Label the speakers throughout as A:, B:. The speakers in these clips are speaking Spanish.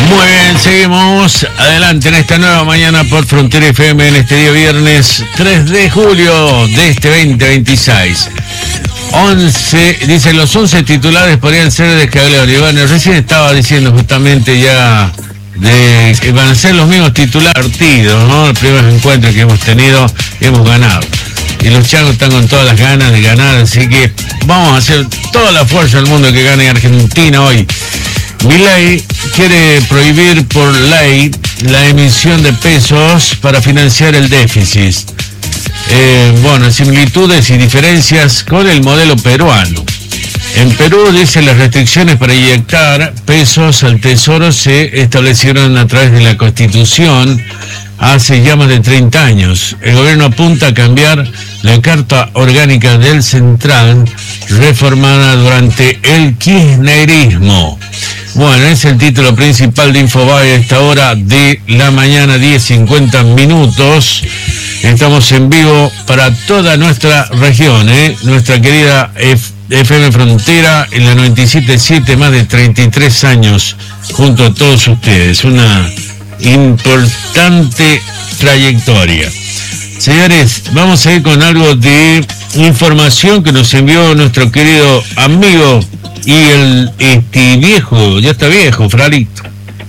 A: Muy bien, seguimos adelante en esta nueva mañana por Frontera FM en este día viernes 3 de julio de este 2026. 11, dicen los 11 titulares podrían ser de Scaglione. Bueno, recién estaba diciendo justamente ya de que van a ser los mismos titulares partidos, ¿no? Los primeros encuentros que hemos tenido, hemos ganado. Y los changos están con todas las ganas de ganar, así que vamos a hacer toda la fuerza del mundo que gane Argentina hoy. Milei quiere prohibir por ley la emisión de pesos para financiar el déficit. Bueno, similitudes y diferencias con el modelo peruano. En Perú, dice, las restricciones para inyectar pesos al tesoro se establecieron a través de la Constitución hace ya más de 30 años. El gobierno apunta a cambiar la Carta Orgánica del Central, reformada durante el kirchnerismo. Bueno, es el título principal de Infobae a esta hora de la mañana, 10:50 minutos. Estamos en vivo para toda nuestra región, nuestra querida FM Frontera en la 97.7, más de 33 años junto a todos ustedes. Una importante trayectoria. Señores, vamos a ir con algo de información que nos envió nuestro querido amigo y el viejo, ya está viejo, Fralito.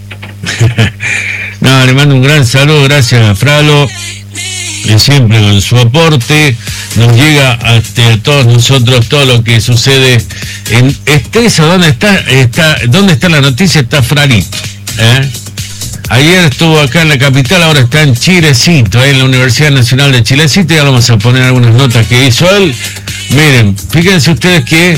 A: No, le mando un gran saludo, gracias a Fralo, que siempre con su aporte nos llega hasta todos nosotros todo lo que sucede en Estesa. ¿Dónde está la noticia? Está Fralito, Ayer estuvo acá en la capital, ahora está en Chilecito, en la Universidad Nacional de Chilecito. Ya vamos a poner algunas notas que hizo él. Miren, fíjense ustedes que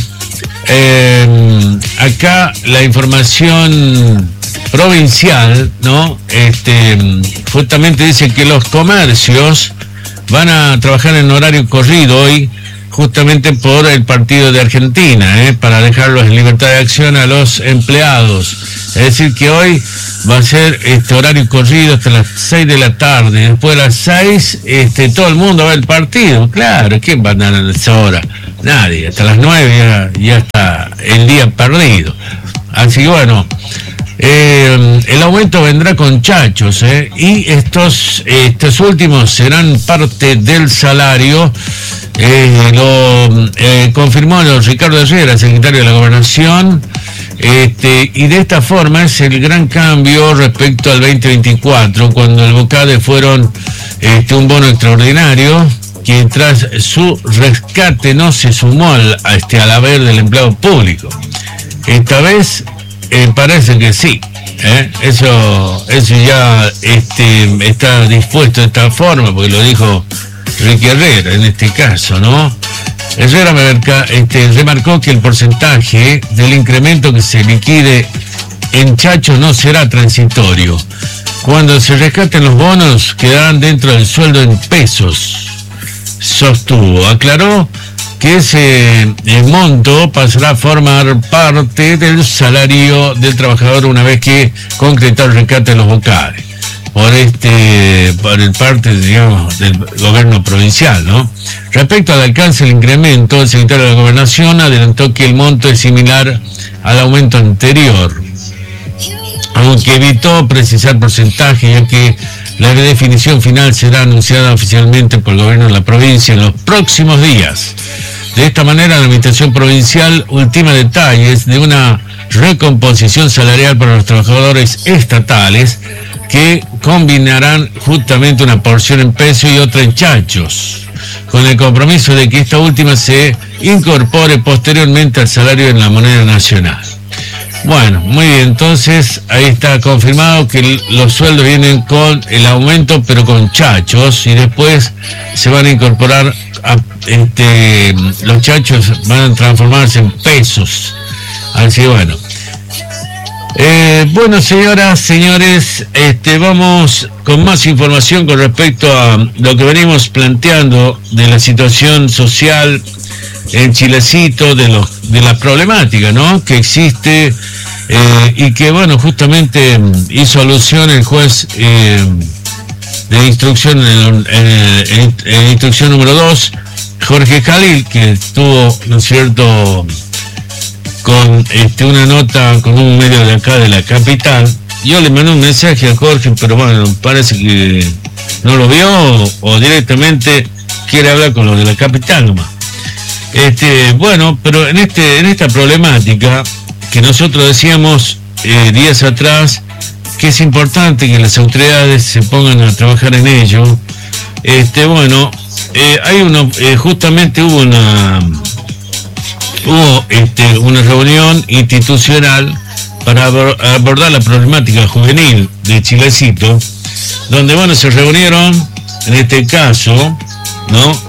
A: acá la información provincial, ¿no? Justamente dice que los comercios van a trabajar en horario corrido hoy, justamente por el partido de Argentina, para dejarlos en libertad de acción a los empleados. Es decir, que hoy va a ser horario corrido hasta las 6 de la tarde. Después de las 6, todo el mundo va al partido. Claro, ¿quién va a andar a esa hora? Nadie. Hasta las 9 ya está el día perdido. Así que bueno, el aumento vendrá con chachos, y estos últimos serán parte del salario. Lo confirmó Ricardo Herrera, secretario de la Gobernación. Y de esta forma es el gran cambio respecto al 2024, cuando el BOCADE fueron un bono extraordinario que tras su rescate no se sumó al haber del empleado público. Esta vez parece que sí, eso ya está dispuesto de esta forma, porque lo dijo Ricky Herrera en este caso, ¿no? Herrera remarcó que el porcentaje del incremento que se liquide en chachos no será transitorio. Cuando se rescaten los bonos, quedarán dentro del sueldo en pesos, sostuvo. Aclaró que ese monto pasará a formar parte del salario del trabajador una vez que concretó el rescate de los BOCADE. Por el parte, digamos, del gobierno provincial, ¿no? Respecto al alcance del incremento, el secretario de la Gobernación adelantó que el monto es similar al aumento anterior, aunque evitó precisar porcentaje, ya que la definición final será anunciada oficialmente por el gobierno de la provincia en los próximos días. De esta manera, la administración provincial ultima detalles de una recomposición salarial para los trabajadores estatales que combinarán justamente una porción en peso y otra en chachos, con el compromiso de que esta última se incorpore posteriormente al salario en la moneda nacional. Bueno, muy bien, entonces ahí está confirmado que los sueldos vienen con el aumento, pero con chachos, y después se van a incorporar los chachos van a transformarse en pesos. Así bueno. Bueno, señoras, señores, vamos con más información con respecto a lo que venimos planteando de la situación social en Chilecito, de la problemática, ¿no?, que existe, y que, bueno, justamente hizo alusión el juez de instrucción, en instrucción número 2, Jorge Jalil, que estuvo, ¿no es cierto?, con una nota con un medio de acá de la capital, yo le mandé un mensaje a Jorge, pero bueno, parece que no lo vio o directamente quiere hablar con los de la capital nomás. Bueno, pero en esta problemática que nosotros decíamos días atrás, que es importante que las autoridades se pongan a trabajar en ello. Bueno, justamente hubo una reunión institucional para abordar la problemática juvenil de Chilecito, donde bueno, se reunieron en este caso, ¿no?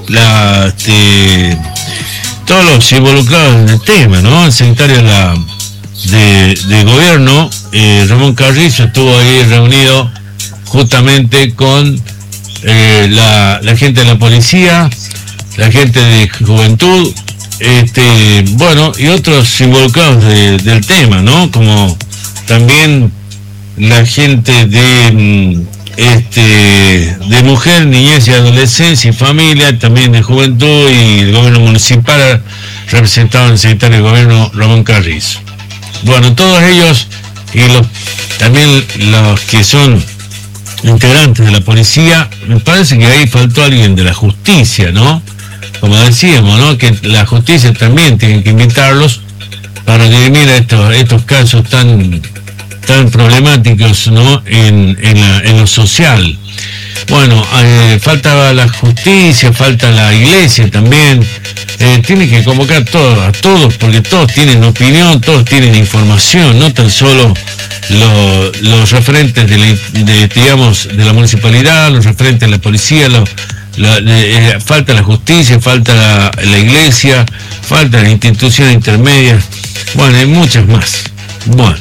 A: Todos los involucrados en el tema, ¿no? El secretario de gobierno, Ramón Carrizo, estuvo ahí reunido justamente con la gente de la policía, la gente de juventud, bueno, y otros involucrados del tema, ¿no? Como también la gente de mujer, niñez y adolescencia y familia, también de juventud y el gobierno municipal, representado en el secretario de gobierno Ramón Carrizo. Bueno, todos ellos y también los que son integrantes de la policía, me parece que ahí faltó alguien de la justicia, ¿no? Como decíamos, ¿no? Que la justicia también tiene que invitarlos para dirimir estos casos tan problemáticos, ¿no? En lo social. Bueno, falta la justicia, falta la iglesia también. Tiene que convocar a todos, porque todos tienen opinión, todos tienen información, no tan solo los referentes de la municipalidad, los referentes de la policía, falta la justicia, falta la iglesia, falta las instituciones intermedias, bueno, hay muchas más. Bueno,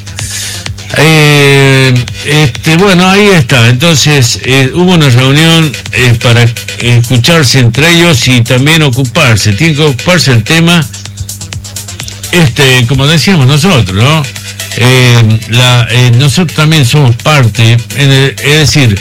A: bueno, ahí está. Entonces hubo una reunión para escucharse entre ellos y también tiene que ocuparse el tema, como decíamos nosotros, ¿no? Nosotros también somos parte, es decir,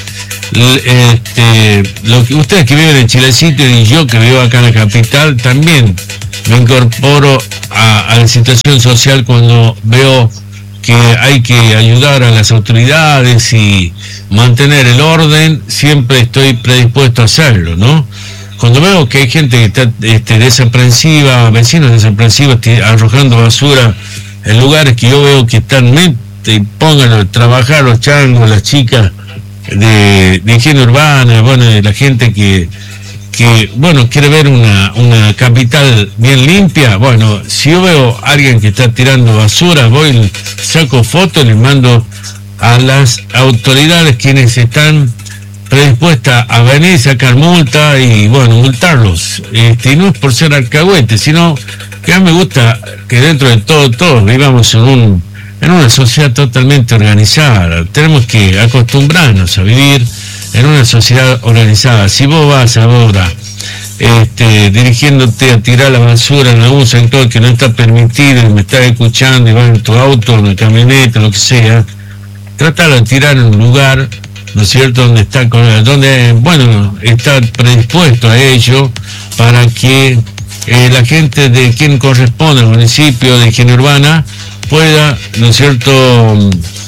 A: ustedes que viven en Chilecito y yo que vivo acá en la capital, también me incorporo a la situación social cuando veo que hay que ayudar a las autoridades y mantener el orden. Siempre estoy predispuesto a hacerlo, ¿no? Cuando veo que hay gente que está desaprensiva, vecinos desaprensivos arrojando basura en lugares que yo veo que están pónganlo a trabajar los changos, las chicas de higiene urbana, bueno, de la gente que bueno, quiere ver una capital bien limpia. Bueno, si yo veo a alguien que está tirando basura, voy, saco fotos, les mando a las autoridades quienes están predispuestas a venir, sacar multa y bueno, multarlos. Y no es por ser alcahuete, sino que a mí me gusta que dentro de todos vivamos en una sociedad totalmente organizada. Tenemos que acostumbrarnos a vivir en una sociedad organizada. Si vos vas ahora dirigiéndote a tirar la basura en algún sector que no está permitido, y me estás escuchando y vas en tu auto, en una camioneta, lo que sea, trátalo de tirar en un lugar, ¿no es cierto?, donde bueno, está predispuesto a ello, para que la gente de quien corresponde al municipio de higiene urbana pueda, ¿no es cierto?,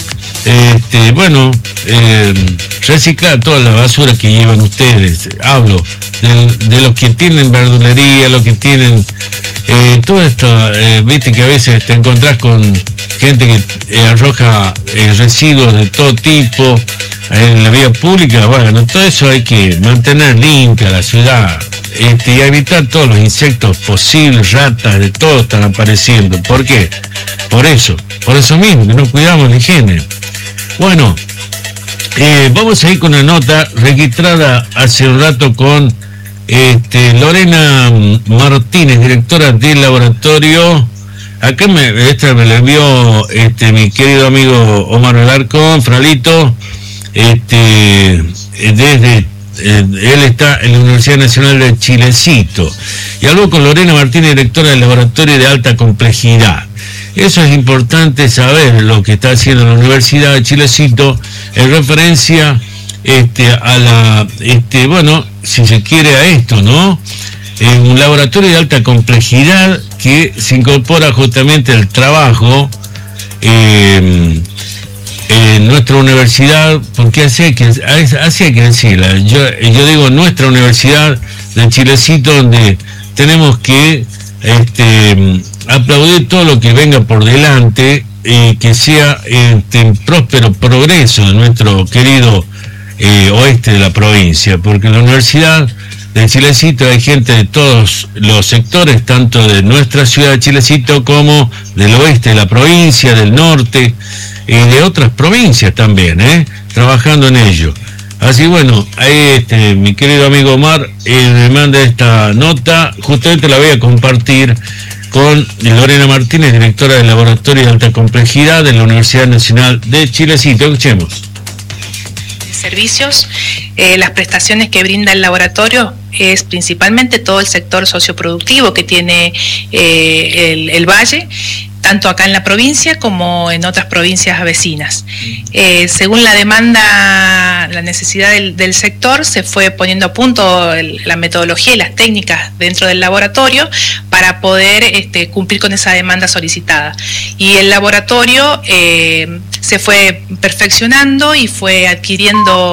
A: bueno, reciclar toda la basura que llevan ustedes. Hablo de los que tienen verdulería, los que tienen todo esto, viste que a veces te encontrás con gente que arroja residuos de todo tipo en la vía pública. Bueno, todo eso hay que mantener limpia la ciudad, y evitar todos los insectos posibles, ratas, de todo están apareciendo. ¿Por qué? Por eso mismo, que no cuidamos la higiene. Bueno, vamos a ir con una nota registrada hace un rato con Lorena Martínez, directora del laboratorio. Acá me la envió mi querido amigo Omar Alarcón, Fralito, él está en la Universidad Nacional de Chilecito. Y habló con Lorena Martínez, directora del laboratorio de alta complejidad. Eso es importante saber, lo que está haciendo la Universidad de Chilecito en referencia a la, bueno, si se quiere, a esto, ¿no? Un laboratorio de alta complejidad que se incorpora justamente al trabajo nuestra universidad, porque así hay que decirla, yo digo nuestra universidad de Chilecito, donde tenemos que aplaudir todo lo que venga por delante y que sea en próspero progreso de nuestro querido oeste de la provincia, porque en la universidad de Chilecito hay gente de todos los sectores, tanto de nuestra ciudad de Chilecito como del oeste de la provincia, del norte y de otras provincias también, trabajando en ello. Así bueno, ahí mi querido amigo Omar me manda esta nota, justamente la voy a compartir con Lorena Martínez, directora del Laboratorio de Alta Complejidad de la Universidad Nacional de Chilecito. Escuchemos.
B: Servicios, las prestaciones que brinda el laboratorio es principalmente todo el sector socioproductivo que tiene el Valle, tanto acá en la provincia como en otras provincias vecinas. Según la demanda, la necesidad del sector, se fue poniendo a punto la metodología y las técnicas dentro del laboratorio para poder cumplir con esa demanda solicitada. Y el laboratorio se fue perfeccionando y fue adquiriendo